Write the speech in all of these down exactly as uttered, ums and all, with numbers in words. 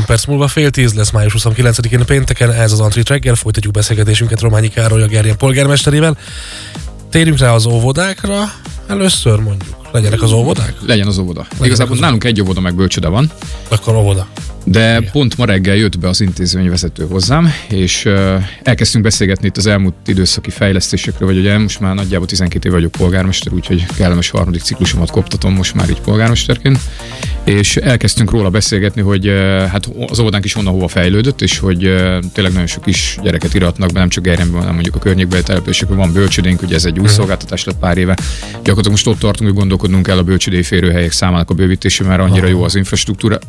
perc múlva fél tíz lesz, május huszonkilencedikén pénteken, ez az Antrit reggel, folytatjuk beszélgetésünket Rományi Károly, a Gerjen polgármesterével. Térjünk rá az óvodákra, először mondjuk. Legyenek az óvodák? Legyen az óvoda. Legyen Igazából az nálunk egy óvoda meg bölcsőde van. Akkor óvoda. De igen. Pont ma reggel jött be az intézményvezető hozzám, és uh, elkezdtünk beszélgetni itt az elmúlt időszaki fejlesztésekről, vagy ugye most már nagyjából tizenkét év vagyok polgármester, úgyhogy kellemes harmadik ciklusomat koptatom most már így polgármesterként, és elkezdtünk róla beszélgetni, hogy uh, hát az óvodánk is honnan hova fejlődött, és hogy uh, tényleg nagyon sok is gyereket iratnak be, nem csak Gerjenben, hanem mondjuk a környékbeli településekben van bölcsődénk, ugye ez egy új szolgáltatás lett pár éve. Gyakorlatilag most ott tartunk, hogy gondolkodnunk kell a bölcsődei férőhelyek számának a bővítésében, mert annyira jó az infrastruktúra,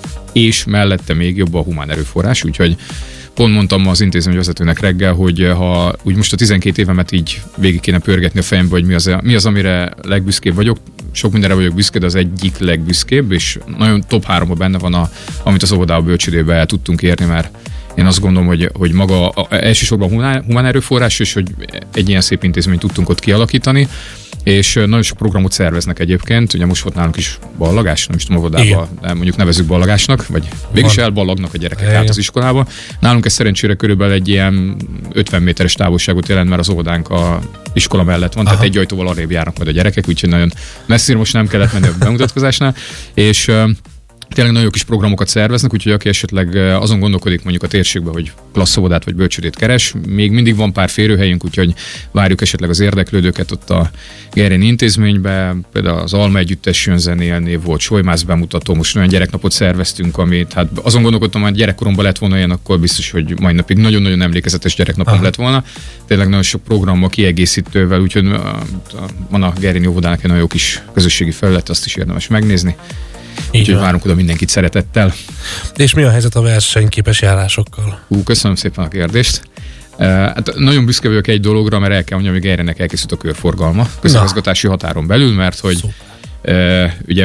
és mellette még jobb a humán erőforrás, úgyhogy pont mondtam az intézményvezetőnek reggel, hogy ha úgy most a tizenkét évemet így végig kéne pörgetni a fejembe, hogy mi az, mi az, amire legbüszkébb vagyok, sok mindenre vagyok büszke, de az egyik legbüszkébb, és nagyon top háromban benne van, a, amit az óvodába bölcsődébe el tudtunk érni, mert én azt gondolom, hogy, hogy maga a, elsősorban humán, humán erőforrás, és hogy egy ilyen szép intézményt tudtunk ott kialakítani, és nagyon sok programot szerveznek egyébként, ugye most volt nálunk is ballagás, nem is tudom, óvodában, mondjuk nevezzük ballagásnak, vagy végig elballagnak a gyerekek át az iskolába. Nálunk ez szerencsére körülbelül egy ilyen ötven méteres távolságot jelent, mert az óvodánk a iskola mellett van, Aha. tehát egy ajtóval arrébb járnak majd a gyerekek, úgyhogy nagyon messzire most nem kellett menni a bemutatkozásnál, és tényleg nagyon jó kis programokat szerveznek, úgyhogy aki esetleg azon gondolkodik mondjuk a térségben, hogy klasszóvodát vagy bölcsődét keres, még mindig van pár férőhelyünk, úgyhogy várjuk esetleg az érdeklődőket ott a Gerjeni intézményben, például az Alma Együttes jön zenélni, volt Solymász bemutató, most olyan gyereknapot szerveztünk, amit hát azon gondolkodtam, hogy gyerekkoromban lett volna ilyen, akkor biztos, hogy majd napig nagyon-nagyon emlékezetes gyereknapom Aha. lett volna. Tényleg nagyon sok programmal, kiegészítővel, úgyhogy van a Gerjeni óvodának egy nagyon jó kis közösségi felület, azt is érdemes megnézni. Úgyhogy várunk oda mindenkit szeretettel. És mi a helyzet a versenyképes járásokkal? Hú, köszönöm szépen a kérdést. Uh, hát nagyon büszke vagyok egy dologra, mert el kell mondjam, hogy Gerjennek elkészült a körforgalma közigazgatási határon belül, mert hogy uh, ugye